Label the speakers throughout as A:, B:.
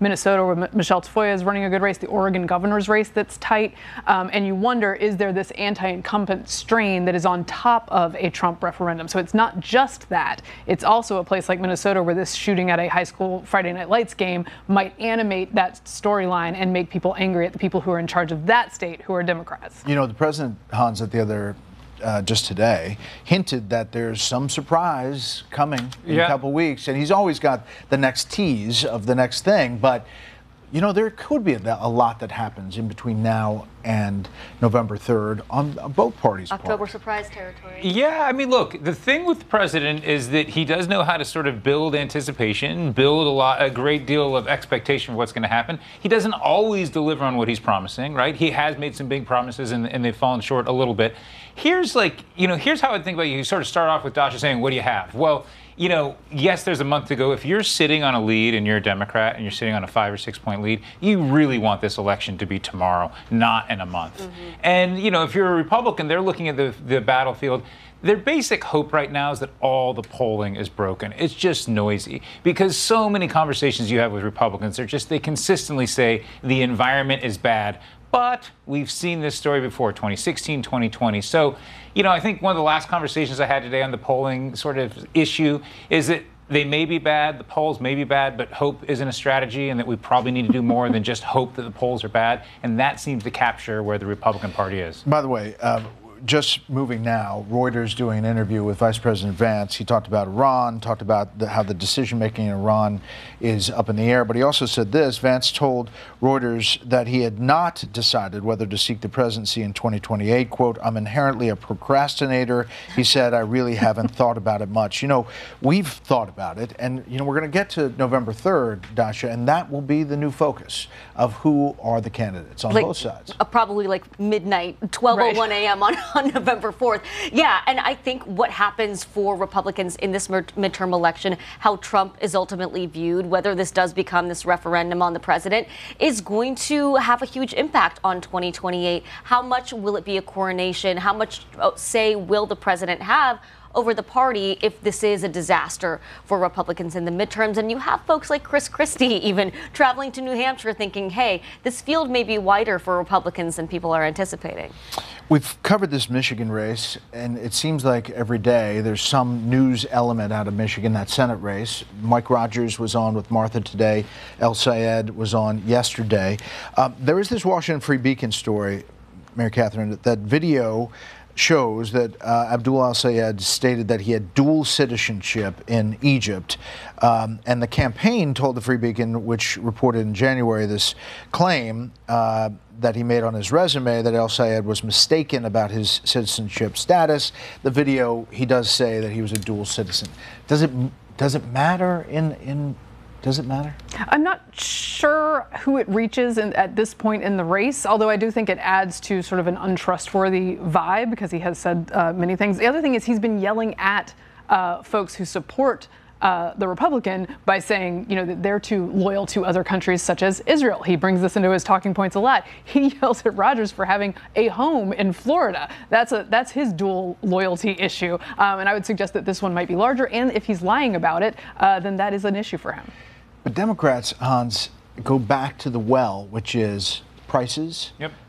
A: Minnesota, where Michelle Tafoya is running a good race, the Oregon governor's race that's tight. And you wonder, is there this anti-incumbent strain that is on top of a Trump referendum? So it's not just that. It's also a place like Minnesota where this shooting at a high school Friday Night Lights game might animate that storyline and make people angry at the people who are in charge of that state, who are Democrats.
B: You know, the president, Hans, at the other just today, hinted that there's some surprise coming in a couple weeks, and he's always got the next tease of the next thing. But you know, there could be a lot that happens in between now and November 3rd on both parties'
C: October
B: part.
C: surprise territory.
D: Yeah, I mean, look, the thing with the president is that he does know how to sort of build anticipation, build a great deal of expectation for what's going to happen. He doesn't always deliver on what he's promising, right? He has made some big promises and they've fallen short a little bit. Here's here's how I think about you. You sort of start off with Dasha saying, what do you have? Well, you know, yes, there's a month to go. If you're sitting on a lead and you're a Democrat and you're sitting on a 5 or 6 point lead, you really want this election to be tomorrow, not in a month. Mm-hmm. And, you know, if you're a Republican, they're looking at the battlefield. Their basic hope right now is that all the polling is broken. It's just noisy because so many conversations you have with Republicans, they consistently say the environment is bad. But we've seen this story before, 2016, 2020. So, you know, I think one of the last conversations I had today on the polling sort of issue is that they may be bad, the polls may be bad, but hope isn't a strategy, and that we probably need to do more than just hope that the polls are bad. And that seems to capture where the Republican Party is.
B: By the way, just moving now, Reuters doing an interview with Vice President Vance. He talked about Iran, talked about how the decision-making in Iran is up in the air. But he also said this. Vance told Reuters that he had not decided whether to seek the presidency in 2028. Quote, I'm inherently a procrastinator. He said, I really haven't thought about it much. You know, we've thought about it. And, you know, we're going to get to November 3rd, Dasha, and that will be the new focus of who are the candidates on both sides.
C: Probably like midnight, 12:01 a.m. on November 4th. Yeah, and I think what happens for Republicans in this midterm election, how Trump is ultimately viewed, whether this does become this referendum on the president, is going to have a huge impact on 2028. How much will it be a coronation? How much say will the president have over the party if this is a disaster for Republicans in the midterms? And you have folks like Chris Christie even traveling to New Hampshire thinking, hey, this field may be wider for Republicans than people are anticipating.
B: We've covered this Michigan race, and it seems like every day there's some news element out of Michigan, that Senate race. Mike Rogers was on with Martha today. El Sayed was on yesterday. There is this Washington Free Beacon story, Mary Catherine, that video shows that Abdul al-Sayed stated that he had dual citizenship in Egypt. And the campaign told the Free Beacon, which reported in January this claim that he made on his resume, that al-Sayed was mistaken about his citizenship status. The video, he does say that he was a dual citizen. Does it matter Does it matter?
A: I'm not sure who it reaches at this point in the race, although I do think it adds to sort of an untrustworthy vibe because he has said many things. The other thing is he's been yelling at folks who support the Republican by saying, you know, that they're too loyal to other countries such as Israel. He brings this into his talking points a lot. He yells at Rogers for having a home in Florida. That's his dual loyalty issue. And I would suggest that this one might be larger. And if he's lying about it, then that is an issue for him.
B: But Democrats, Hans, go back to the well, which is prices,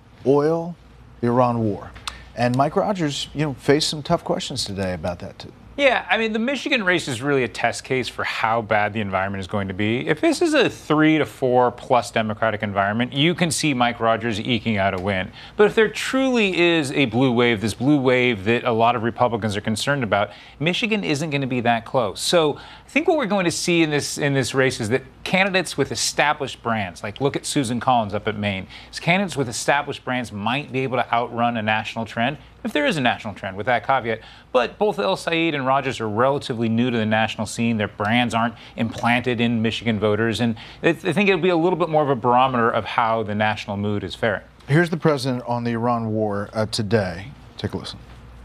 B: oil, the Iran war. And Mike Rogers, you know, faced some tough questions today about that, too.
D: Yeah, I mean, the Michigan race is really a test case for how bad the environment is going to be. If this is a 3 to 4 plus Democratic environment, you can see Mike Rogers eking out a win. But if there truly is a blue wave, this blue wave that a lot of Republicans are concerned about, Michigan isn't going to be that close. So I think what we're going to see in this race is that candidates with established brands, like look at Susan Collins up at Maine, candidates with established brands might be able to outrun a national trend, if there is a national trend, with that caveat. But both El Sayed and Rogers are relatively new to the national scene. Their brands aren't implanted in Michigan voters. And I think it'll be a little bit more of a barometer of how the national mood is faring.
B: Here's the president on the Iran war today. Take a listen.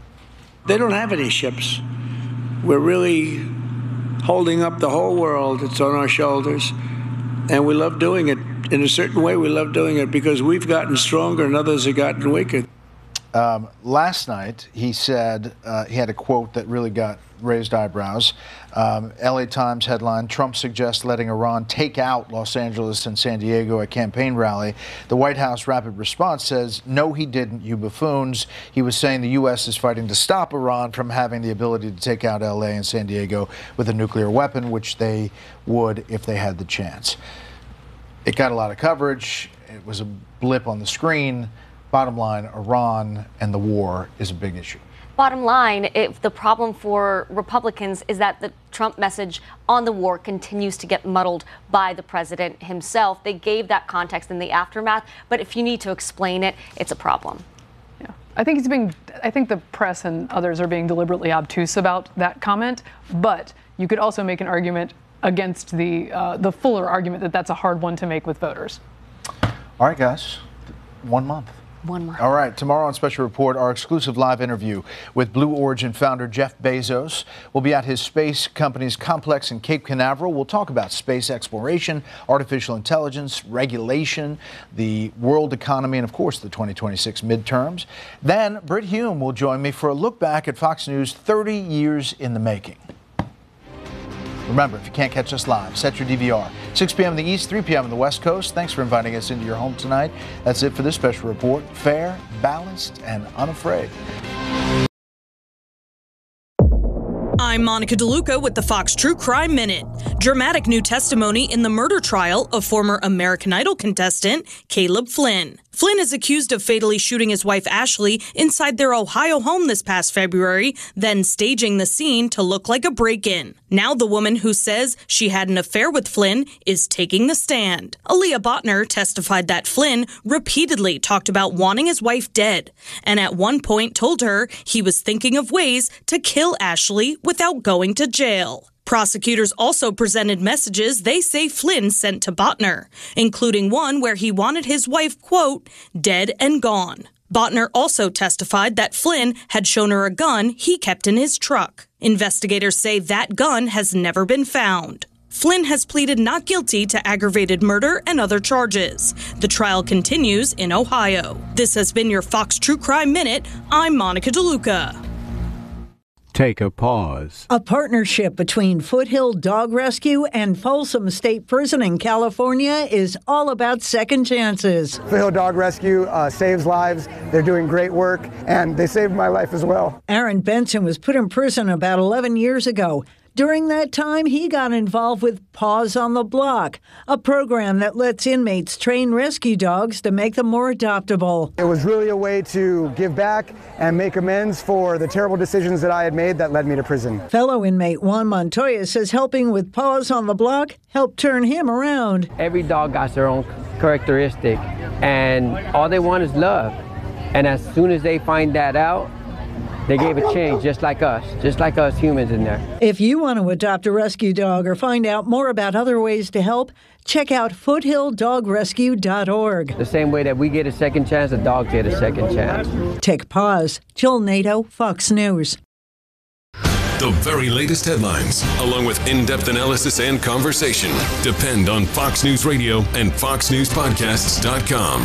E: They don't have any ships. We're really holding up the whole world. It's on our shoulders. And we love doing it. In a certain way, we love doing it because we've gotten stronger and others have gotten weaker.
B: Last night, he said he had a quote that really got raised eyebrows. LA Times headline, Trump suggests letting Iran take out Los Angeles and San Diego at campaign rally. The White House rapid response says, no, he didn't, you buffoons. He was saying the U.S. is fighting to stop Iran from having the ability to take out LA and San Diego with a nuclear weapon, which they would if they had the chance. It got a lot of coverage. It was a blip on the screen. Bottom line, Iran and the war is a big issue.
C: Bottom line, if the problem for Republicans is that the Trump message on the war continues to get muddled by the president himself. They gave that context in the aftermath, but if you need to explain it, it's a problem.
A: Yeah, I think the press and others are being deliberately obtuse about that comment, but you could also make an argument against the fuller argument that that's a hard one to make with voters.
B: All right, guys, 1 month.
C: 1 month.
B: All right, tomorrow on Special Report, our exclusive live interview with Blue Origin founder Jeff Bezos. We'll be at his space company's complex in Cape Canaveral. We'll talk about space exploration, artificial intelligence, regulation, the world economy, and of course the 2026 midterms. Then Brit Hume will join me for a look back at Fox News 30 years in the making. Remember, if you can't catch us live, set your DVR. 6 p.m. in the East, 3 p.m. in the West Coast. Thanks for inviting us into your home tonight. That's it for this special report. Fair, balanced, and unafraid.
F: I'm Monica DeLuca with the Fox True Crime Minute. Dramatic new testimony in the murder trial of former American Idol contestant Caleb Flynn. Flynn is accused of fatally shooting his wife Ashley inside their Ohio home this past February, then staging the scene to look like a break-in. Now the woman who says she had an affair with Flynn is taking the stand. Aaliyah Botner testified that Flynn repeatedly talked about wanting his wife dead, and at one point told her he was thinking of ways to kill Ashley without going to jail. Prosecutors also presented messages they say Flynn sent to Botner, including one where he wanted his wife, quote, dead and gone. Botner also testified that Flynn had shown her a gun he kept in his truck. Investigators say that gun has never been found. Flynn has pleaded not guilty to aggravated murder and other charges. The trial continues in Ohio. This has been your Fox True Crime Minute. I'm Monica DeLuca.
G: Take a pause.
H: A partnership between Foothill Dog Rescue and Folsom State Prison in California is all about second chances.
I: Foothill Dog Rescue saves lives. They're doing great work, and they saved my life as well.
H: Aaron Benson was put in prison about 11 years ago. During that time, he got involved with Paws on the Block, a program that lets inmates train rescue dogs to make them more adoptable.
I: It was really a way to give back and make amends for the terrible decisions that I had made that led me to prison.
H: Fellow inmate Juan Montoya says helping with Paws on the Block helped turn him around.
J: Every dog got their own characteristic, and all they want is love. And as soon as they find that out, they gave a change, just like us humans in there.
H: If you want to adopt a rescue dog or find out more about other ways to help, check out FoothillDogRescue.org.
J: The same way that we get a second chance, the dogs get a second chance.
H: Take pause. Jill Nato, Fox News.
K: The very latest headlines, along with in-depth analysis and conversation, depend on Fox News Radio and FoxNewsPodcasts.com.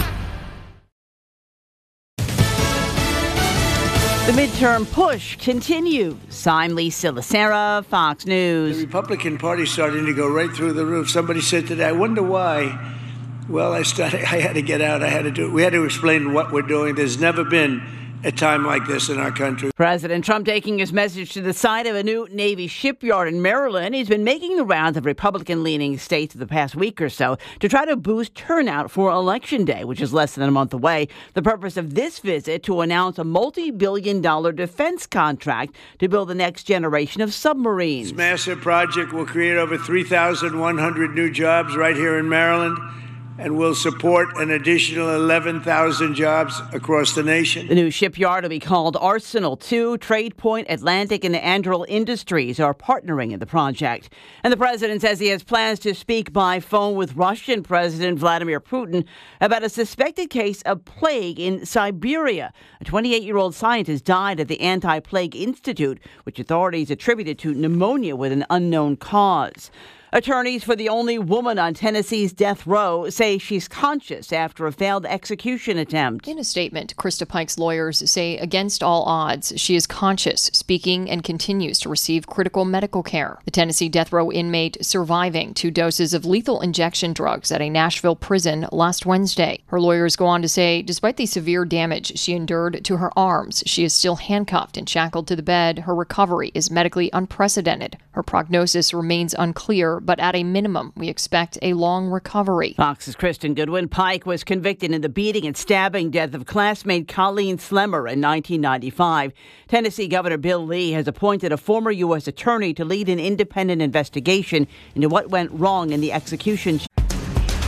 L: The midterm push continues. I'm Lisa Lacera, Fox News.
E: The Republican Party starting to go right through the roof. Somebody said today, I wonder why. Well, I had to get out. We had to explain what we're doing. There's never been a time like this in our country.
L: President Trump taking his message to the site of a new Navy shipyard in Maryland. He's been making the rounds of Republican-leaning states the past week or so to try to boost turnout for Election Day, which is less than a month away. The purpose of this visit to announce a multi-billion-dollar defense contract to build the next generation of submarines.
E: This massive project will create over 3,100 new jobs right here in Maryland, and will support an additional 11,000 jobs across the nation.
L: The new shipyard will be called Arsenal 2. TradePoint, Atlantic, and Anduril Industries are partnering in the project. And the president says he has plans to speak by phone with Russian President Vladimir Putin about a suspected case of plague in Siberia. A 28-year-old scientist died at the Anti-Plague Institute, which authorities attributed to pneumonia with an unknown cause. Attorneys for the only woman on Tennessee's death row say she's conscious after a failed execution attempt.
M: In a statement, Krista Pike's lawyers say against all odds, she is conscious, speaking, and continues to receive critical medical care. The Tennessee death row inmate surviving 2 doses of lethal injection drugs at a Nashville prison last Wednesday. Her lawyers go on to say, despite the severe damage she endured to her arms, she is still handcuffed and shackled to the bed. Her recovery is medically unprecedented. Her prognosis remains unclear, but at a minimum, we expect a long recovery.
L: Fox's Kristen Goodwin. Pike was convicted in the beating and stabbing death of classmate Colleen Slemmer in 1995. Tennessee Governor Bill Lee has appointed a former U.S. attorney to lead an independent investigation into what went wrong in the execution.